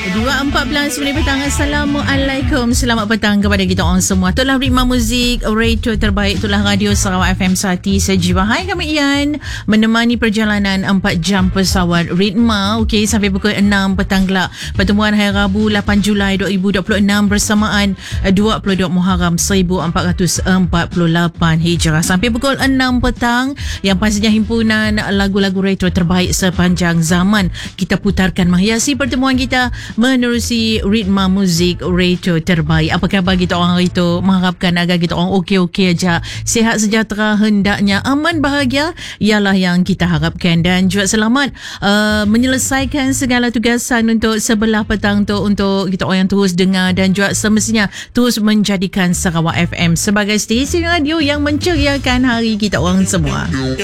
2.14 minit petang. Assalamualaikum. Selamat petang kepada kita orang semua. Itulah Ritma Muzik, radio terbaik. Itulah Radio Sarawak FM Sati Sejiwa. Hai, kami Ian, menemani perjalanan 4 jam pesawat Ritma. Okey, sampai pukul 6 petang gelap. Pertemuan hari Rabu 8 Julai 2026 bersamaan 22 Muharram 1448 Hijrah. Sampai pukul 6 petang, yang pastinya himpunan lagu-lagu retro terbaik sepanjang zaman kita putarkan menghiasi pertemuan kita menerusi Ritma Muzik retro terbaik. Apa khabar kita orang hari tu? Mengharapkan agar kita orang okey-okey aja, sihat sejahtera, hendaknya aman bahagia ialah yang kita harapkan, dan juga selamat menyelesaikan segala tugasan untuk sebelah petang tu, untuk kita orang yang terus dengar dan juga semestinya terus menjadikan Sarawak FM sebagai stesen radio yang menceriakan hari kita orang semua.